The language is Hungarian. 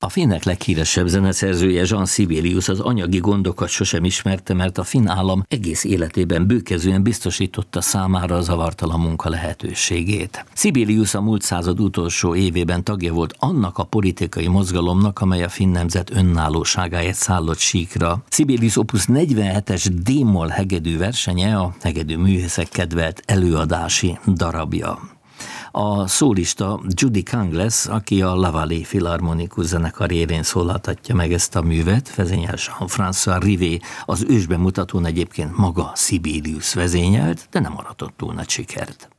A finnek leghíresebb zeneszerzője Jean Sibelius az anyagi gondokat sosem ismerte, mert a finn állam egész életében bőkezően biztosította számára a zavartalan munka lehetőségét. Sibelius a múlt század utolsó évében tagja volt annak a politikai mozgalomnak, amely a finn nemzet önállóságáért szállott síkra. Sibelius Opus 47-es D-moll hegedű versenye a hegedű művészek kedvelt előadási darabja. A szólista Judy Kangles, aki a Lavallee Filharmonikus zenekar révén szólaltatja meg ezt a művet, vezényel Jean-François Rivet, az ősbemutatón egyébként maga Sibelius vezényelt, de nem aratott túl nagy sikert.